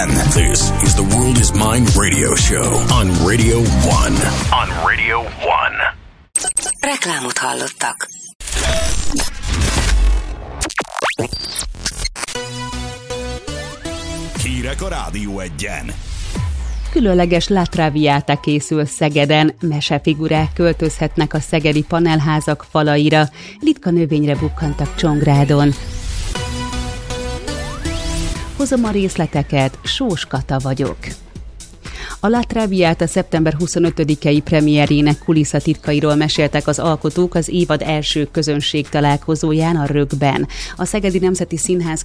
This is the World is Mine radio show on Radio 1. On Radio 1. Reklámot hallottak. Hírek a Rádió 1-en. Különleges La Traviata készül Szegeden, mesefigurák költözhetnek a szegedi panelházak falaira, ritka növényre bukkantak Csongrádon. Hozom a részleteket, Sós Kata vagyok. A La Traviata szeptember 25-i premierének kulisszatitkairól meséltek az alkotók az évad első közönség találkozóján a Rögben. A Szegedi Nemzeti Színház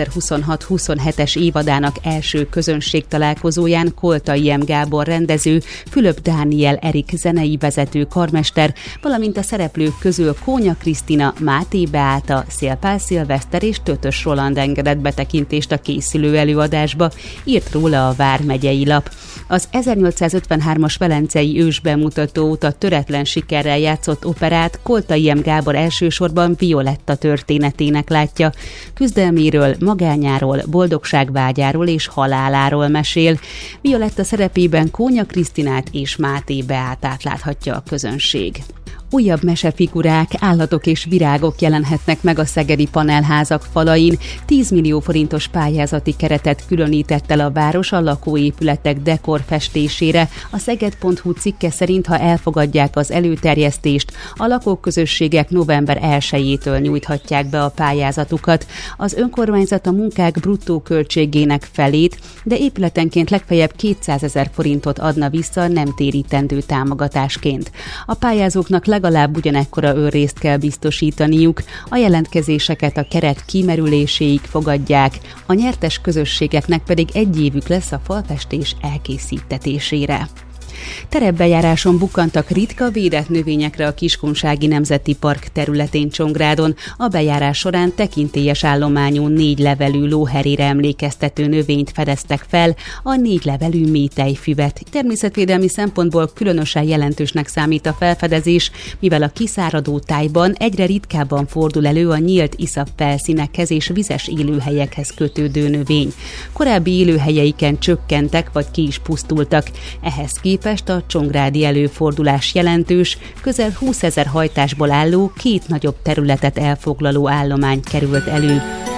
2026-27-es évadának első közönség találkozóján Koltai M. Gábor rendező, Fülöp Dániel Erik zenei vezető karmester, valamint a szereplők közül Kónya Krisztina, Máté Beáta, Szélpál Szilveszter és Tötös Roland engedett betekintést a készülő előadásba, írt róla a Vármegyei Lap. Az 1853-as velencei ősbemutató óta töretlen sikerrel játszott operát Koltai M. Gábor elsősorban Violetta történetének látja. Küzdelméről, magányáról, boldogságvágyáról és haláláról mesél. Violetta szerepében Kónya Krisztinát és Máté Beátát láthatja a közönség. Újabb mesefigurák, állatok és virágok jelenhetnek meg a szegedi panelházak falain. 10 millió forintos pályázati keretet különített el a város a lakóépületek dekorfestésére. A szeged.hu cikke szerint, ha elfogadják az előterjesztést, a lakóközösségek november 1-től nyújthatják be a pályázatukat. Az önkormányzat a munkák bruttó költségének felét, de épületenként legfeljebb 200 000 forintot adna vissza nem térítendő támogatásként. A pályázóknak legalább ugyanekkora önrészt kell biztosítaniuk, a jelentkezéseket a keret kimerüléséig fogadják, a nyertes közösségeknek pedig 1 évük lesz a falfestés elkészítetésére. Terepbejáráson bukkantak ritka védett növényekre a Kiskunsági Nemzeti Park területén Csongrádon. A bejárás során tekintélyes állományú 4 levelű lóherére emlékeztető növényt fedeztek fel, a 4 levelű métejfüvet. Természetvédelmi szempontból különösen jelentősnek számít a felfedezés, mivel a kiszáradó tájban egyre ritkábban fordul elő a nyílt iszap felszínekhez és vizes élőhelyekhez kötődő növény. Korábbi élőhelyeiken csökkentek vagy ki is pusztultak. Ehhez képest a csongrádi előfordulás jelentős, közel 20 000 hajtásból álló 2 nagyobb területet elfoglaló állomány került elő.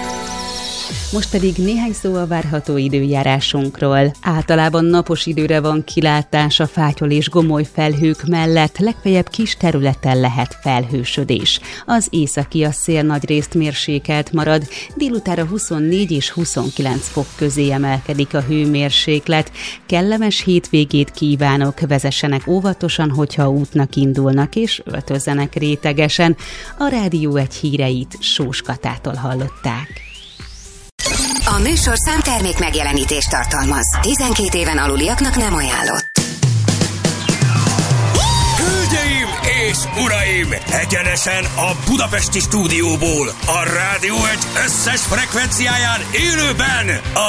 Most pedig néhány szó a várható időjárásunkról. Általában napos időre van kilátás a fátyol és gomoly felhők mellett, legfeljebb kis területen lehet felhősödés. Az északi a szél nagyrészt mérsékelt marad, délutára 24 és 29 fok közé emelkedik a hőmérséklet. Kellemes hétvégét kívánok, vezessenek óvatosan, hogyha útnak indulnak, és öltözzenek rétegesen. A Rádió 1 híreit Sós Katától hallották. A műsorszám termék megjelenítést tartalmaz. 12 éven aluliaknak nem ajánlott. Hölgyeim és uraim! Egyenesen a budapesti stúdióból, a Rádió 1 összes frekvenciáján élőben a